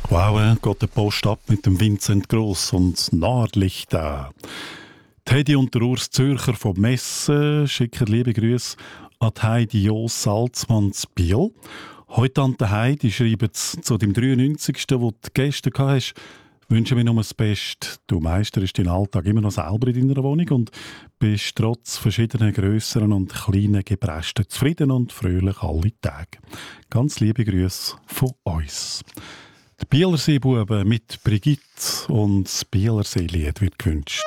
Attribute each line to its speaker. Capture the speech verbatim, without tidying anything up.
Speaker 1: Wow, äh, geht der Post ab mit dem Vincent Gross und Nordlicht da. Teddy und der Urs Zürcher vom Messen schicken liebe Grüße an die Heidi Jos Salzmann zu Biel. Heute an die Heidi schreibt zu dem dreiundneunzigsten wo du Gäste gehabt hast, wünsche mir nur das Beste. Du meisterst deinen Alltag immer noch selber in deiner Wohnung und bist trotz verschiedenen grösseren und kleinen Gebresten zufrieden und fröhlich alle Tage. Ganz liebe Grüße von uns. Die Bielerseebuben mit Brigitte und das Bielerseelied wird gewünscht.